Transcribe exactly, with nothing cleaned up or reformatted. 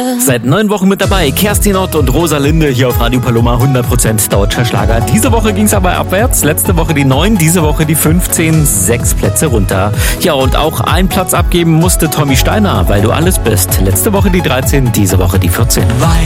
Seit neun Wochen mit dabei, Kerstin Ott und Rosalinde hier auf Radio Paloma, hundert Prozent deutscher Schlager. Diese Woche ging es aber abwärts, letzte Woche die neun, diese Woche die fünfzehn, sechs Plätze runter. Ja, und auch einen Platz abgeben musste Tommy Steiner, weil du alles bist. Letzte Woche die dreizehn, diese Woche die vierzehn.